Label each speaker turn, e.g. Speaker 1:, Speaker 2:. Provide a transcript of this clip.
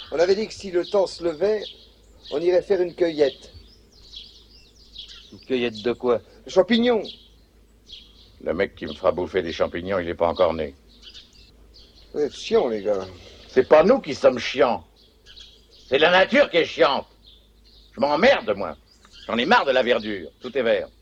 Speaker 1: On avait dit que si le temps se levait, on irait faire une cueillette.
Speaker 2: Une cueillette de quoi?
Speaker 1: De champignons.
Speaker 3: Le mec qui me fera bouffer des champignons, il n'est pas encore né.
Speaker 1: Vous êtes chiants, les gars.
Speaker 3: C'est pas nous qui sommes chiants. C'est la nature qui est chiante. Je m'emmerde, moi. J'en ai marre de la verdure. Tout est vert.